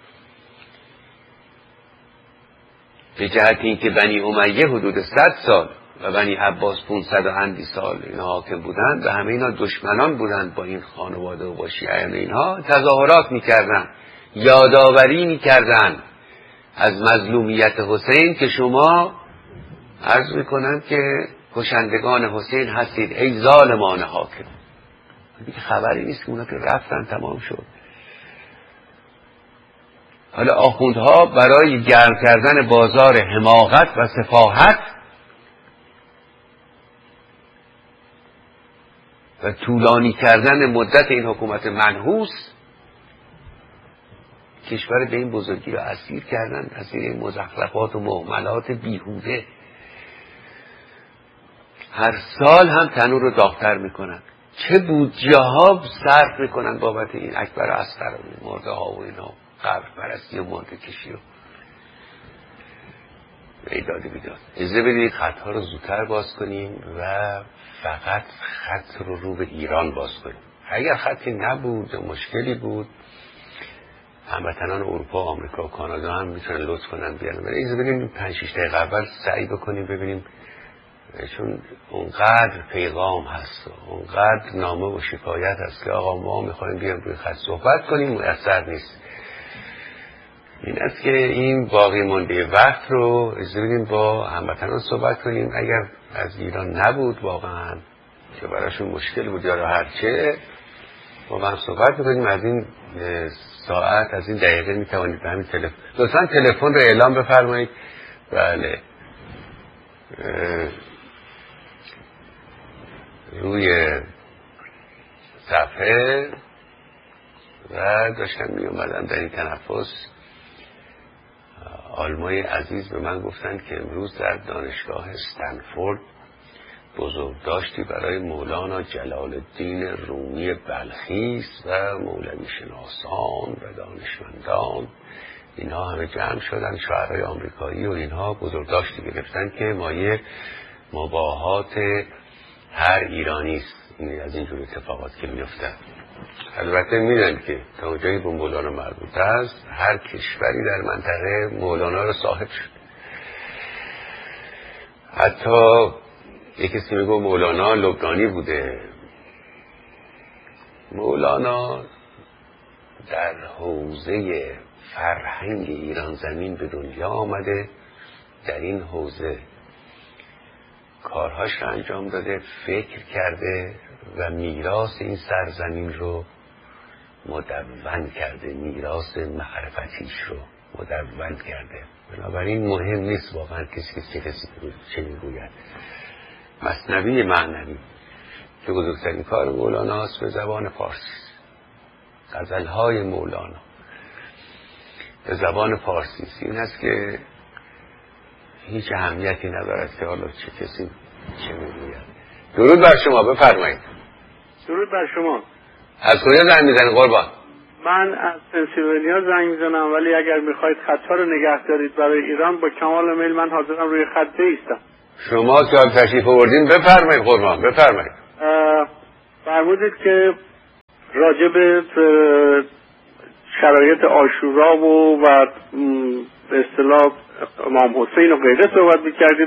B: به جهت اینکه بنی امیه حدود 100 سال و بنی عباس 500 و اندی سال اینا حاکم بودند و همه اینا دشمنان بودند با این خانواده و با شیعیان. اینها تظاهرات میکردن، یادآوری میکردن از مظلومیت حسین که شما عرض میکنند که کشندگان حسین هستید ای ظالمان حاکم. دیگه خبری نیست که اونا که رفتن تمام شد. حالا آخوندها برای گرم کردن بازار حماقت و سفاهت و طولانی کردن مدت این حکومت منحوس کشور به این بزرگی را اسیر کردن، اسیر این مزخرفات و مهملات بیهوده. هر سال هم تنور رو داغ‌تر میکنن. چه بودجه ها صرف میکنن بابت این اکبر اصغر و مرده ها و اینا، قبر پرستی و مرده کشی و ایداد بیداد. اجازه بدید خطها رو زودتر باز کنیم و فقط خط رو به ایران باز کنیم. اگر خطی نبود و مشکلی بود هموطنان اروپا و آمریکا و کانادا هم میتونن لطف کنن بیان. ولی اجازه بدید 5-6 دقیقه اول سعی بکنیم ببینیم، چون اونقدر پیغام هست و اونقدر نامه و شکایت هست که آقا ما میخوایم بیان روی خط صحبت کنیم، میسر نیست. این است که این باقی مانده وقت رو اجازه بدیم با هموطنان صحبت کنیم. اگر از ایران نبود واقعا که براشون مشکل بود یا هرچه، با هم صحبت بکنیم. از این ساعت، از این دقیقه میتوانید به همین تلفن، لطفا تلفن رو اعلام بفرمایید. بله، روی صفحه و داشتم می اومدم در این تنفس آلمای عزیز به من گفتن که امروز در دانشگاه استنفورد بزرگداشتی برای مولانا جلال الدین رومی بلخی و مولوی شناسان و دانشمندان، اینها همه جمع شدن، شاعرای آمریکایی و اینها بزرگداشتی گرفتن که مایه مباهات هر ایرانی است. این از اینجور اتفاقات که میفته. البته میدونم که تا اونجایی به مولانا مربوط است هر کشوری در منطقه مولانا رو صاحب شد. حتی یک کسی میگه مولانا لبنانی بوده. مولانا در حوزه فرهنگ ایران زمین به دنیا آمده، در این حوزه کارهاش رو انجام داده، فکر کرده و میراث این سرزمین رو مدون کرده، میراث معرفتیش رو مدون کرده. بنابراین مهم نیست واقعا کسی چه میگوید. مثنوی معنوی که بزرگترین کار مولاناست به زبان فارسی، غزلهای مولانا به زبان فارسی این است که هیچ اهمیتی ندارد که حالا چه کسی چه میگوید. درود بر شما، بفرمایید.
C: درود بر شما.
B: از کجا زنگ میزنید قربان؟
C: من از پنسیلوانیا زنگ میزنم، ولی اگر میخواید خطا رو نگه دارید برای ایران با کمال میل من حاضرم روی خط بایستم.
B: شما که تشریف آوردین بفرمایید قربان، بفرمایید.
C: فرمودید که راجع به شرایط عاشورا و به اصطلاح امام حسین و غیره صحبت میکردید.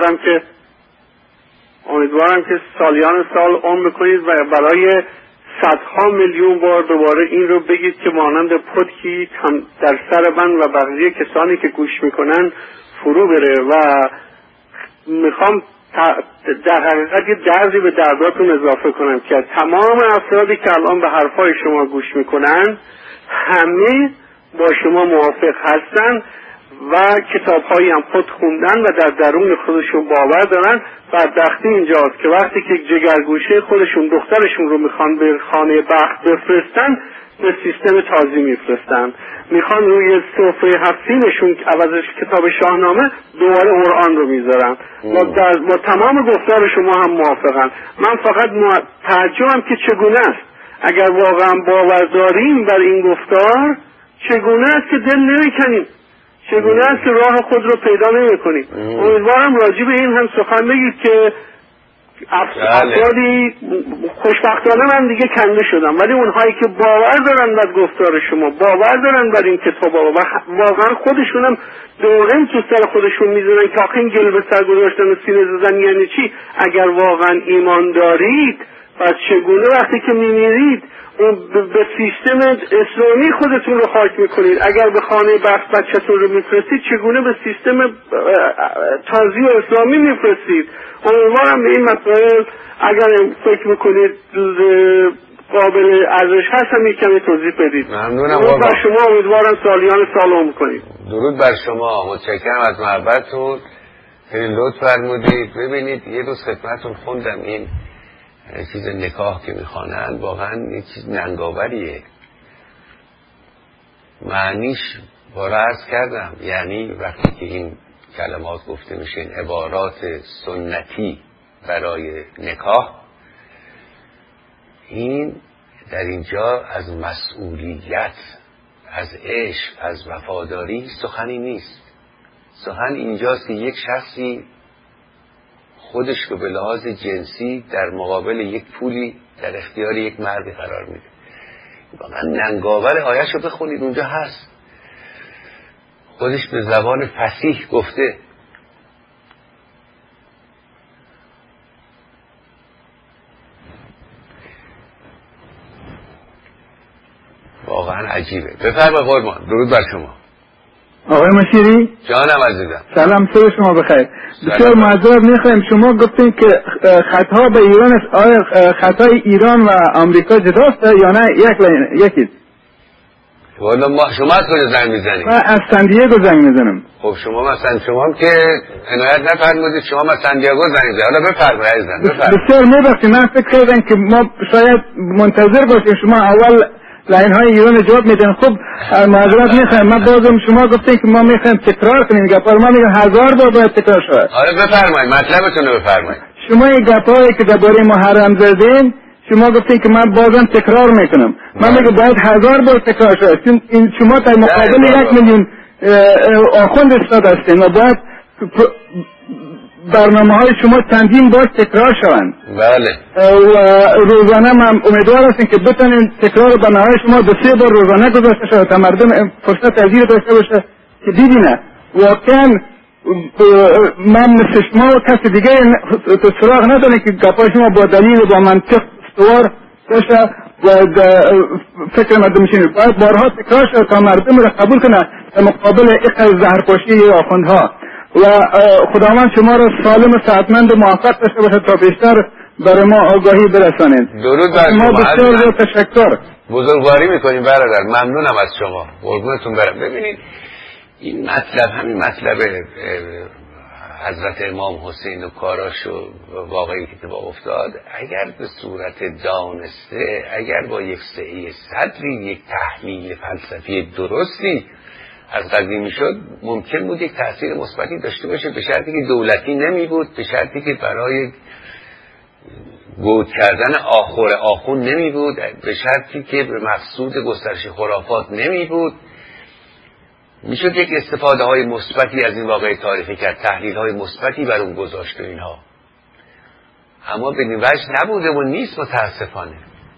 C: امیدوارم که سالیان سال عمر بکنید و برای صدها میلیون بار دوباره این رو بگید که مانند پتکی در سر من و بقیه کسانی که گوش میکنن فرو بره و میخوام در حقیقت یه دردی به درداتون اضافه کنم که تمام افرادی که الان به حرفای شما گوش میکنن همه با شما موافق هستن و کتاب‌هایی هم خود خوندن و در درون خودشون باور دارن. بدبختی اینجاست که وقتی که جگرگوشه خودشون دخترشون رو میخوان به خانه بخت بفرستن به سیستم تازی میفرستن، میخوان روی سفره هفتینشون عوضش کتاب شاهنامه دوباره قرآن رو میذارن. با تمام گفتار شما هم موافقن. من فقط تعجبم که چگونه است اگر واقعا باور داریم بر این گفتار، چگونه است که دل نمیکنیم، چگونه است که راه خود رو پیدا نمی‌کنیم. امیدوارم راجع به این هم سخن بگید که افرادی خوشبختانه من دیگه کنده شدم، ولی اونهایی که باور دارن بر گفتار شما، باور دارن بر این کتابا و واقعا خودشونم دورم تو سر خودشون میزنن که آخه این گل به سر گذاشتن و سینه زدن یعنی چی؟ اگر واقعا ایمان دارید پس چگونه وقتی که میمیرید به سیستم اسلامی خودتون رو خاک میکنید؟ اگر به خانه بچه‌تون رو میفرستید چگونه به سیستم تازی و اسلامی میفرستید؟ امیدوارم به این مسائل اگر فکر میکنید قابل ارزش هست هم یک کمی توضیح بدید.
B: ممنونم.
C: درود بر شما، امیدوارم سالیان سال عمر کنید.
B: درود بر شما، متشکرم از محبتتون، خیلی لطف فرمودید. ببینید یه روز خدمتتون خوندم این چیز نکاح که میخوانن واقعا یه چیز ننگاوریه. معنیش باره عرض کردم، یعنی وقتی که این کلمات گفته میشن عبارات سنتی برای نکاح، این در اینجا از مسئولیت، از عشق، از وفاداری سخنی نیست. سخن اینجاست که یک شخصی خودش رو به لحاظ جنسی در مقابل یک پولی در اختیار یک مردی قرار میده. واقعا ننگاور آیه‌اش رو بخونید، اونجا هست. خودش به زبان فصیح گفته. واقعا عجیبه. بفرمایید قربان، درود بر شما.
D: آقای مشیری
B: جانم عزیزم.
D: سلام، صبح شما بخیر. بسیار معذرت میخوایم، شما گفتین که خطا به ایران است. آیا خطای ایران و آمریکا جداست یا نه یکیست؟
B: والا شما از کجا زنگ میزنید؟
D: من از سندیگو زنگ میزنم.
B: خب شما مثلا شما هم که عنایت نفرمودید، شما از سندیگو زنگ زنید. حالا بفرمایید عزیزم، بفرمایید.
D: بسیار میبخشید، من فکر کردم که ما شاید منتظر باشیم شما اول لاین های ایران جواب میدن. خب معذرت میخوایم، من بازم شما گفتین که ما میخوایم تکرار کنیم گپا رو، من میگم 1000 بار باید تکرار شود.
B: آره بفرمایید، مطلبتون رو بفرمایید.
D: شما این گپایی که درباره محرم زدین شما گفتین که من بازم تکرار میکنم، من میگم باید 1000 بار تکرار شود، چون این شما در مقابل 1 میلیون آخوند استاد هستین و باید برنامه های شما چندین بار تکرار شوند.
B: بله.
D: و روزانه من امیدوار هستیم که بتونین تکرار برنامه های شما 2-3 بار روزانه گذاشته شود تا مردم فرصت تغییر داشته باشه که ببینه. واقعا من مثل شما و کسی دیگه سراغ نداره که گپای شما با دلیل و با منطق استوار باشه و فکر مردم میشین. باید بارها تکرار شود تا مردم را قبول کنه در مقابل این زهرپاشی آخوندها. و خداوند شما را سالم و صحتمند و موفق داشته باشه تا بیشتر برای ما آگاهی برسانید.
B: درود بر شما.
D: بسیار تشکر.
B: بزرگواری میکنیم برادر، ممنونم از شما، قربونتون برم. ببینید این مطلب، همین مطلب حضرت امام حسین و کاراش و واقعی که اتفاق افتاد، اگر به صورت دانسته، اگر با یک سعی صدری، یک تحلیل فلسفی درستی از قضیه میشد، ممکن بود یک تأثیر مثبتی داشته باشه، به شرطی که دولتی نمی بود، به شرطی که برای گود کردن آخون نمی بود، به شرطی که به مقصود گسترش خرافات نمی بود. میشد یک استفاده های مثبتی از این واقعه تاریخی کرد، تحلیل های مثبتی بر اون گذاشت و اینها، اما به این وجه نبوده و نیست متاسفانه.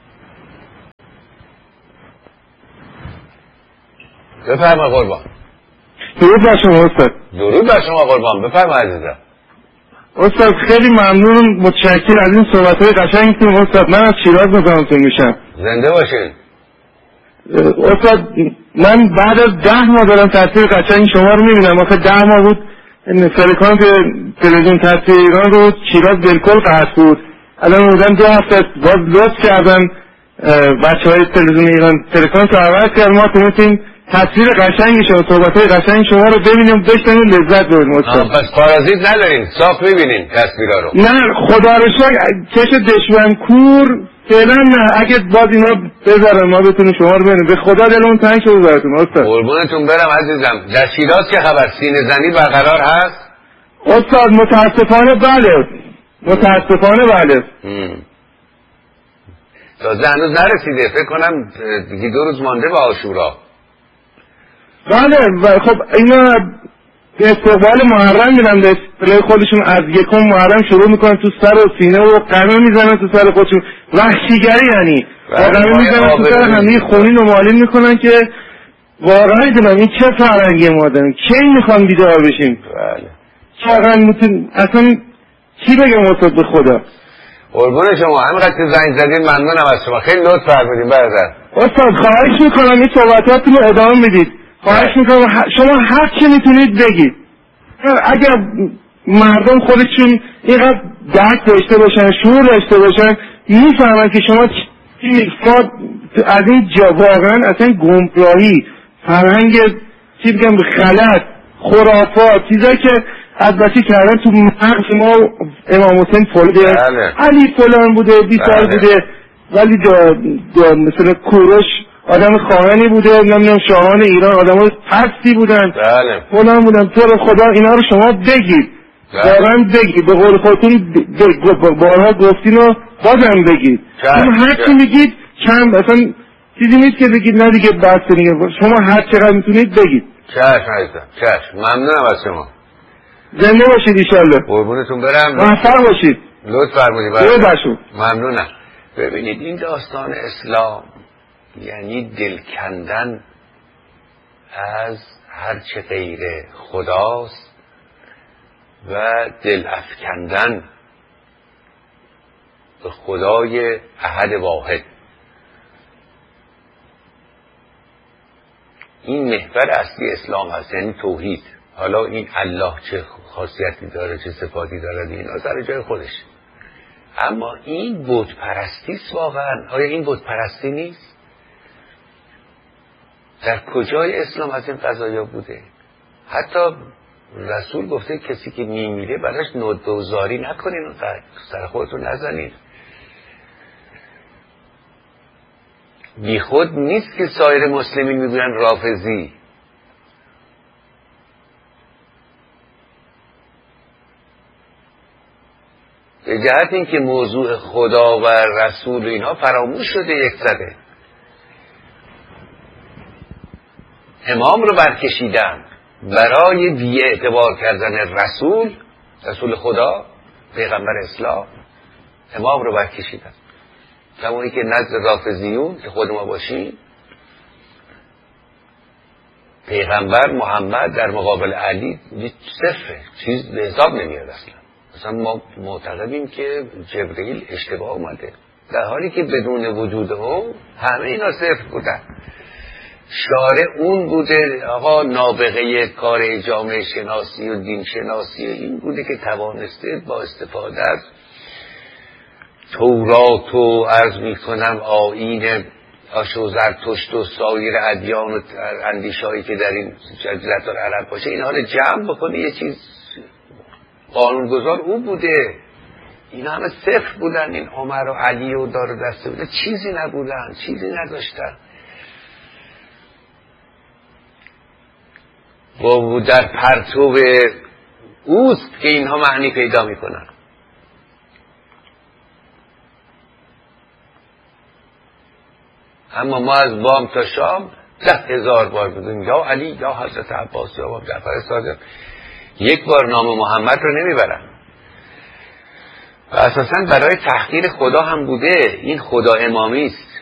B: بفرما قربان.
D: درود بر شما استاد.
B: درود بر شما قربان، بفرما عزیزم.
D: استاد خیلی ممنون، متشکرم از این صحبت‌های قشنگتون استاد. من از شیراز مزاحمتون میشم.
B: زنده باشین.
D: استاد من بعد از 10 ماه دارم تصویر قشنگ شما رو میبینم. آخه 10 ماه بود فرکانس تلویزیون تصویر ایران رو شیراز بالکل قطع بود. الان بودن 2 هفته باز لطف کردن بچه‌های تلویزیون ایران فرکانس رو عوض کرد، ما تونستیم تصویر قشنگی شما، صحبت‌های قشنگ شما رو ببینیم، بشنویم، لذت ببریم استاد.
B: پس پارازیت ندارین، صاف می‌بینین تصویرا رو؟
D: نه خدا رو شکر چش دشمن کور فعلا نه. اگه باز اینا بذارن ما بتونیم شما رو ببینیم، به خدا دلمون تنگ شده براتون استاد.
B: قربونتون برم عزیزم. در شیراز چه خبر؟ سینه زنی برقرار هست؟
D: استاد متاسفانه بله، متاسفانه بله.
B: تازه هنوز نرسیده، فکر کنم دیگه 2 روز مانده به عاشورا.
D: بله و خب اینا به استقبال محرم میرن، به اصطلاح خودشون از 1 محرم شروع میکنن تو سر و سینه و قمه میزنن تو سر خودشون، وحشیگری یعنی قمه میزنن تو سر همه خونین و مالین میکنن که واقعا میدونم این چه فرهنگی ما داریم، کی میخوام بیدار بشیم.
B: بله
D: چقدر میتون اصلا چی بگم استاد به خدا.
B: قربون شما، همینقدر که زنگ زدین ممنونم از شما، خیلی لطف فرمودین برادر.
D: استاد خواهش میکنم این صحبتاتون رو ادامه میدید، خواهش میکنم شما هر چی میتونید بگید. اگر مردم خودشون اینقدر درک داشته باشن، شعور داشته باشن، میفهمن که شما از این جا واقعا اصلا گمراهی، فرهنگ چی بگم غلط، خرافات، چیزایی که البته کردن تو مغز ما. امام حسین فلده، علی فلان بوده، 20 سال بوده، ولی مثلا کوروش آدم خائنی بوده، نمیدونم شاهان ایران آدم پستی بودن، فلان بودن. تو رو خدا اینا رو شما بگید، واقعا بگید، به قول خودتون بارها گفتین و بازم بگید. هر چی میگید کم، اصلا چیزی نیست که بگید نه دیگه بس دیگه، شما هر چقدر میتونید بگید.
B: چشم عزیزم، چشم، ممنونم از شما.
D: زنده باشید ایشالله.
B: قربونتون برم.
D: موفق باشید.
B: لطف فرمودید.
D: ممنونم.
B: ببینید این داستان اسلام یعنی دل کندن از هرچه غیر خداست و دل افکندن به خدای احد واحد. این محور اصلی اسلام هست، یعنی توحید. حالا این الله چه خاصیتی داره، چه صفاتی داره، اینا سر جای خودش. اما این بت پرستی است واقعا. آیا این بت پرستی نیست؟ در کجای اسلام از این قضایا بوده؟ حتی رسول گفته کسی که میمیره براش نودوزاری نکنین، سر خودتون نزنین. بی خود نیست که سایر مسلمین میگوین رافضی. به جهت این که موضوع خدا و رسول اینها فراموش شده یک زده. امام رو برکشیدن برای بی اعتبار کردن رسول خدا، پیغمبر اسلام. امام رو برکشیدن، همونی که نزد رافضیون که خود ما باشیم، پیغمبر محمد در مقابل علی صفره، چیز به حساب نمیاد اصلا ما معتقدیم که جبرئیل اشتباه اومده، در حالی که بدون وجود او همه اینا صفر بودن. شارع اون بوده آقا، نابغه کار جامعه شناسی و دین شناسی این بوده که توانسته با استفاده از تورات و عرض میکنم آیین آشو زرتشت و سایر ادیان و اندیشهایی که در این جزیره العرب باشه اینها رو جمع بکنه، یه چیز قانونگذار او بوده. اینا همه صفر بودن، این عمر و علی و دار دسته بوده، چیزی نبودن، چیزی نداشتن. و در پرتو اوست که اینها معنی پیدا میکنن. اما ما از بام تا شام 10,000 بار بگیم یا علی یا حضرت عباس یا جعفر صادق. یک بار نام محمد رو نمیبرن و اساساً برای تحقیر خدا هم بوده. این خدا امامی است.